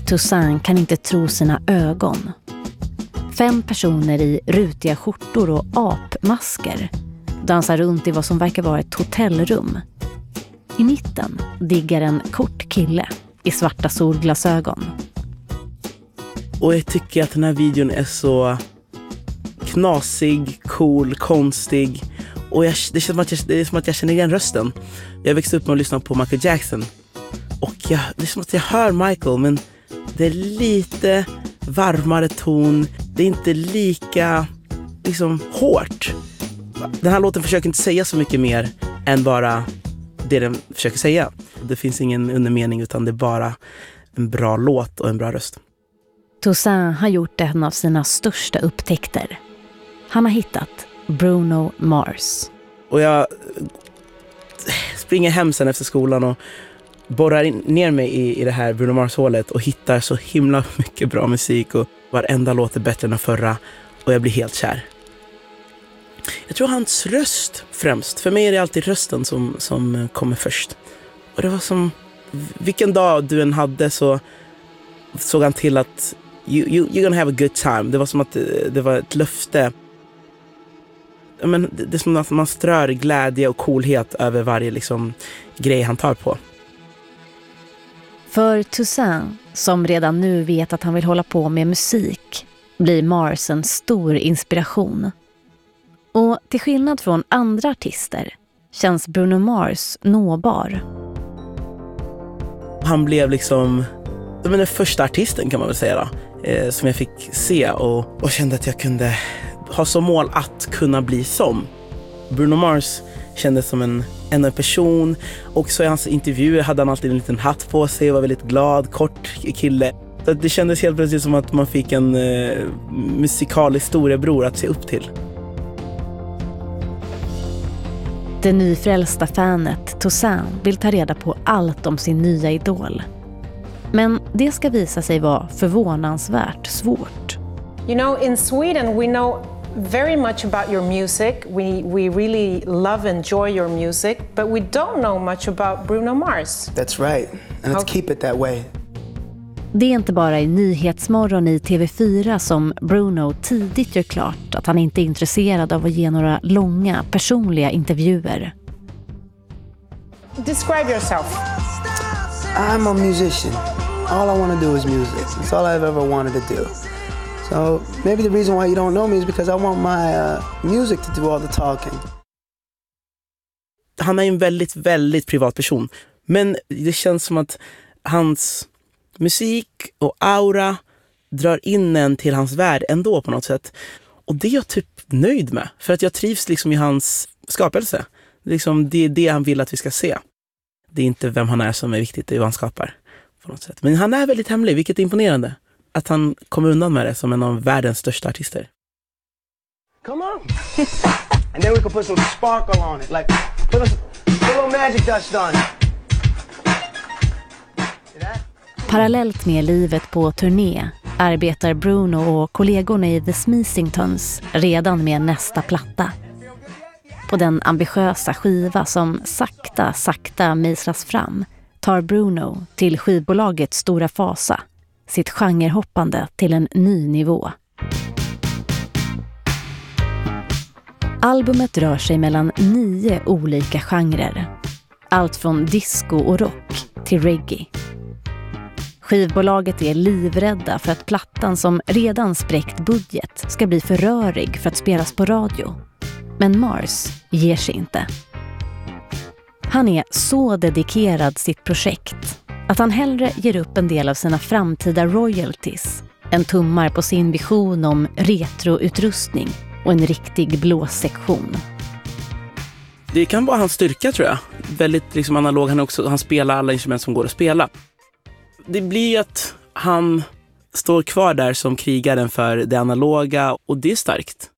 Toussaint kan inte tro sina ögon. 5 personer i rutiga skjortor och apmasker dansar runt i vad som verkar vara ett hotellrum. I mitten diggar en kort kille i svarta solglasögon. Och jag tycker att den här videon är så knasig, cool, konstig. Och det är som att jag känner igen rösten. Jag växte upp med att lyssna på Michael Jackson. Och det är som att jag hör Michael, men det är lite varmare ton. Det är inte lika liksom hårt. Den här låten försöker inte säga så mycket mer än bara det den försöker säga. Det finns ingen undermening, utan det är bara en bra låt och en bra röst. Toussaint har gjort en av sina största upptäckter. Han har hittat Bruno Mars. Och jag springer hem sen efter skolan och borrar ner mig i det här Bruno Mars-hålet och hittar så himla mycket bra musik, och varenda låt är bättre än den förra, och jag blir helt kär. Jag tror hans röst främst. För mig är det alltid rösten som kommer först. Och det var som, vilken dag du än hade så såg han till att you're gonna have a good time. Det var som att det var ett löfte. Men det är som att man strör glädje och coolhet över varje liksom grej han tar på. För Toussaint, som redan nu vet att han vill hålla på med musik, blir Mars en stor inspiration. Och till skillnad från andra artister känns Bruno Mars nåbar. Han blev liksom den första artisten, kan man väl säga då, som jag fick se och kände att jag kunde ha som mål att kunna bli som. Bruno Mars kändes som en person. Och så i hans intervjuer hade han alltid en liten hatt på sig och var väldigt glad, kort kille. Så det kändes helt plötsligt som att man fick en musikalisk storebror att se upp till. Det nyfrälsta fanet Toussaint vill ta reda på allt om sin nya idol. Men det ska visa sig vara förvånansvärt svårt. You know, in Sweden we know very much about your music. We really love and enjoy your music, but we don't know much about Bruno Mars. That's right. And let's keep it that way. Det är inte bara i Nyhetsmorgon i TV4 som Bruno tidigt gör klart att han inte är intresserad av att ge några långa personliga intervjuer. Describe yourself. I'm a musician. All I want to do is music. It's all I've ever wanted to do. So maybe the reason why you don't know me is because I want my music to do all the talking. Han är en väldigt, väldigt privat person. Men det känns som att hans musik och aura drar in en till hans värld ändå på något sätt. Och det är jag typ nöjd med. För att jag trivs liksom i hans skapelse. Liksom, det är det han vill att vi ska se. Det är inte vem han är som är viktigt, det är vad han skapar på något sätt. Men han är väldigt hemlig, vilket är imponerande. Att han kommer undan med det som en av världens största artister. Come on. And then we can put some sparkle on it. Like, put a little magic dust on it. Parallellt med livet på turné arbetar Bruno och kollegorna i The Smithsingtons redan med nästa platta. På den ambitiösa skiva som sakta mejslas fram tar Bruno till skivbolagets stora fasa sitt genrehoppande till en ny nivå. Albumet rör sig mellan 9 olika genrer. Allt från disco och rock till reggae. Skivbolaget är livrädda för att plattan som redan spräckt budget ska bli för rörig för att spelas på radio. Men Mars ger sig inte. Han är så dedikerad sitt projekt att han hellre ger upp en del av sina framtida royalties än tummar på sin vision om retroutrustning och en riktig blåssektion. Det kan vara hans styrka, tror jag. Väldigt liksom analog. Han spelar alla instrument som går att spela. Det blir att han står kvar där som krigaren för det analoga, och det är starkt.